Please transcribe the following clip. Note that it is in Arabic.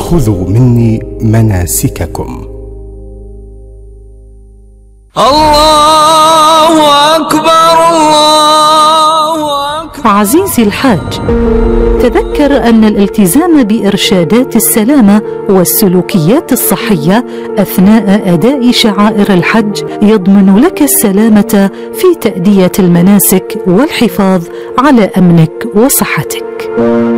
خذوا مني مناسككم. الله أكبر الله أكبر. عزيزي الحاج، تذكر أن الالتزام بإرشادات السلامة والسلوكيات الصحية أثناء أداء شعائر الحج يضمن لك السلامة في تأدية المناسك والحفاظ على أمنك وصحتك.